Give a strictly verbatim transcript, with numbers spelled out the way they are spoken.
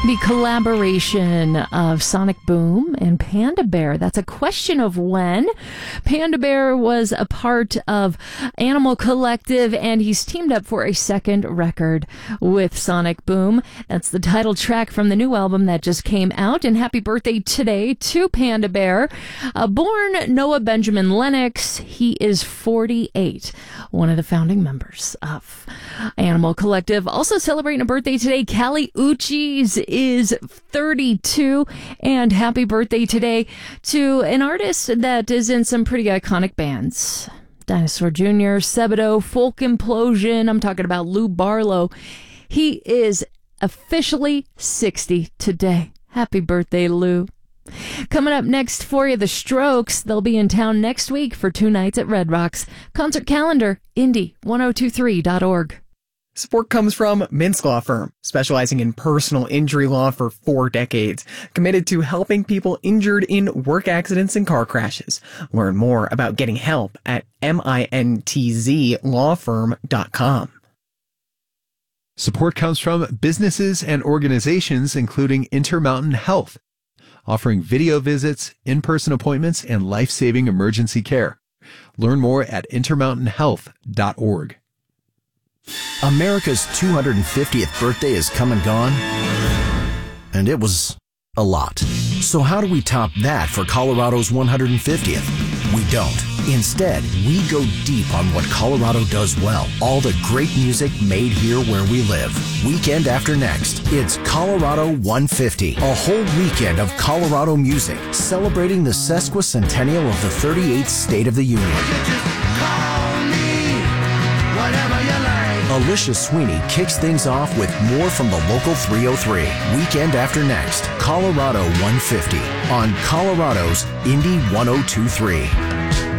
The collaboration of Sonic Boom and Panda Bear. That's a question of when. Panda Bear was a part of Animal Collective, and he's teamed up for a second record with Sonic Boom. That's the title track from the new album that just came out. And happy birthday today to Panda Bear. Uh, born Noah Benjamin Lennox, he is forty-eight, one of the founding members of Animal Collective. Also celebrating a birthday today, Kali Uchis is thirty-two, and happy birthday today to an artist that is in some pretty iconic bands. Dinosaur Junior, Sebadoh, Folk Implosion. I'm talking about Lou Barlow. He is officially sixty today. Happy birthday, Lou. Coming up next for you, The Strokes. They'll be in town next week for two nights at Red Rocks. Concert calendar, Indy ten twenty-three dot org. Support comes from Mintz Law Firm, specializing in personal injury law for four decades, committed to helping people injured in work accidents and car crashes. Learn more about getting help at mintz law firm dot com. Support comes from businesses and organizations including Intermountain Health, offering video visits, in-person appointments, and life-saving emergency care. Learn more at intermountain health dot org. America's two hundred fiftieth birthday has come and gone, and it was a lot. So how do we top that for Colorado's one hundred fiftieth? We don't. Instead, we go deep on what Colorado does well. All the great music made here where we live. Weekend after next, it's Colorado one fifty. A whole weekend of Colorado music, celebrating the sesquicentennial of the thirty-eighth State of the Union. Alicia Sweeney kicks things off with more from the local three oh three. Weekend after next, Colorado one fifty on Colorado's Indy ten twenty-three.